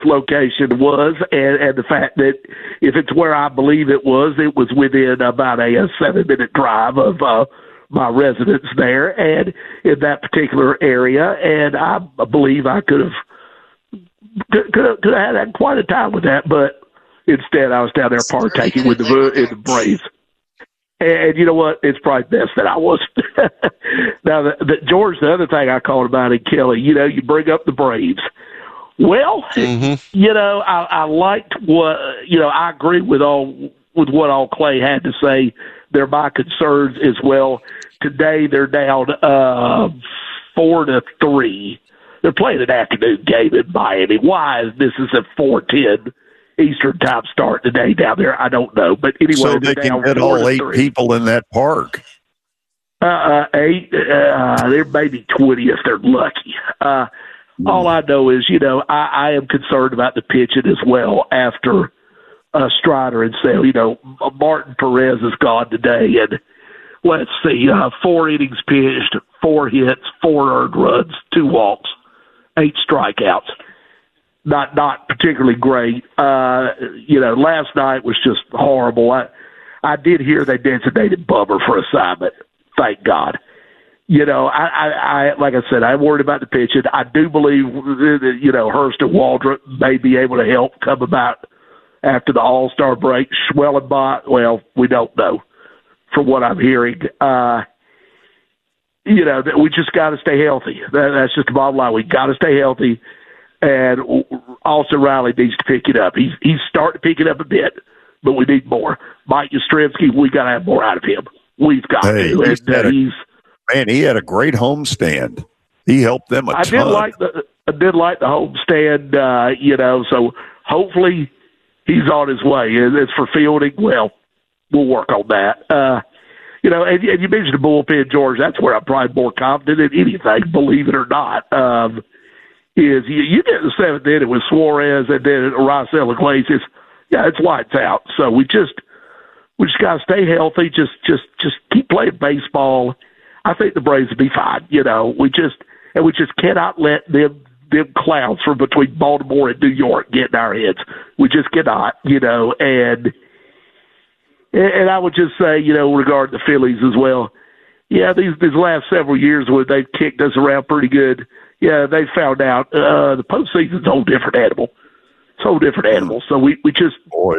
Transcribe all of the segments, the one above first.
location was, and the fact that if it's where I believe it was within about a 7-minute drive of my residence there, and in that particular area, and I believe I could have had quite a time with that, but instead I was down there partaking in the Braves. And you know what? It's probably best that I wasn't. Now, George, the other thing I called about it, Kelly, you bring up the Braves. Well, I liked what, I agree with what all Clay had to say. They're my concerns as well. Today they're down 4-3. They're playing an afternoon game in Miami. Why this is a 4:10 Eastern time start today down there, I don't know. But anyway, so they can get all 8 people in that park. 8. There may be 20 if they're lucky. All I know is, I am concerned about the pitching as well after Strider and Sale. Martin Perez is gone today, and let's see, 4 innings pitched, 4 hits, 4 earned runs, 2 walks, 8 strikeouts. Not particularly great. Last night was just horrible. I did hear they designated Bummer for assignment. Thank God. I like I said, I'm worried about the pitching. I do believe that, Hurst and Waldrop may be able to help come about after the All-Star break. Schwellenbach, well, we don't know from what I'm hearing. We just got to stay healthy. That's just the bottom line. We got to stay healthy. And Austin Riley needs to pick it up. He's starting to pick it up a bit, but we need more. Mike Yastrzemski, we got to have more out of him. We've got to. He had a great homestand. He helped them a ton. I did like the homestand, so hopefully he's on his way. And as for fielding, well, we'll work on that. And you mentioned the bullpen, George. That's where I'm probably more confident in anything, believe it or not. Is you get the 7th inning with Suarez and then Raisel Iglesias, it's lights out. So we just got to stay healthy. Just keep playing baseball. I think the Braves will be fine. We just cannot let them clouds from between Baltimore and New York get in our heads. We just cannot. And I would just say, regarding the Phillies as well. Yeah, these last several years where they've kicked us around pretty good. Yeah, they found out the postseason's a whole different animal. It's a whole different animal. So we just,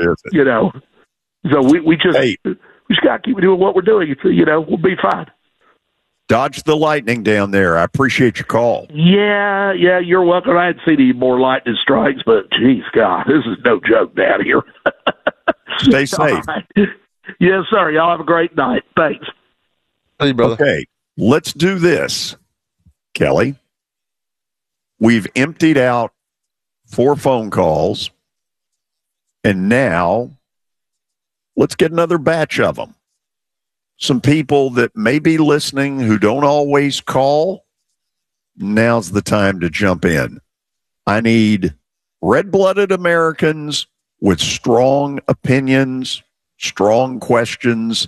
so we just got to keep doing what we're doing. We'll be fine. Dodge the lightning down there. I appreciate your call. Yeah, you're welcome. I hadn't seen any more lightning strikes, but geez, God, this is no joke down here. Stay safe. Right. Yes, sir. Y'all have a great night. Thanks. Hey, brother. Okay, let's do this, Kelly. We've emptied out 4 phone calls, and now let's get another batch of them. Some people that may be listening who don't always call, now's the time to jump in. I need red-blooded Americans with strong opinions, strong questions.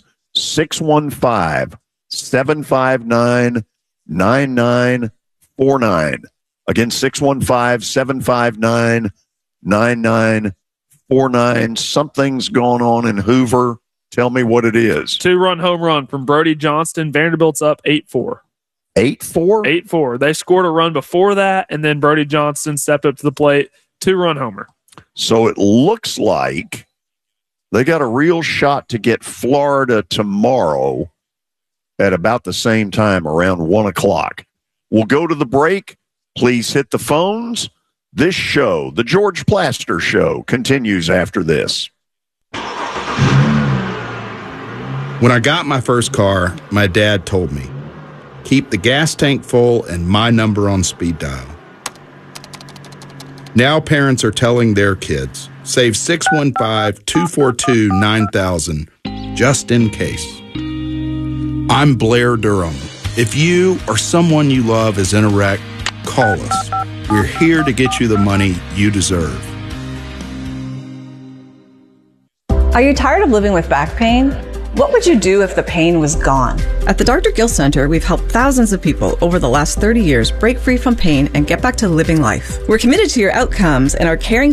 615-759-9949. Again, 615-759-9949. Something's going on in Hoover. Tell me what it is. 2-run home run from Brody Johnston. Vanderbilt's up 8-4. 8-4? 8-4. They scored a run before that, and then Brody Johnston stepped up to the plate. 2-run homer. So it looks like they got a real shot to get Florida tomorrow at about the same time, around 1 o'clock. We'll go to the break. Please hit the phones. This show, The George Plaster Show, continues after this. When I got my first car, my dad told me, keep the gas tank full and my number on speed dial. Now parents are telling their kids, save 615-242-9000 just in case. I'm Blair Durham. If you or someone you love is in a wreck, call us. We're here to get you the money you deserve. Are you tired of living with back pain? What would you do if the pain was gone? At the Dr. Gill Center, we've helped thousands of people over the last 30 years break free from pain and get back to living life. We're committed to your outcomes and are caring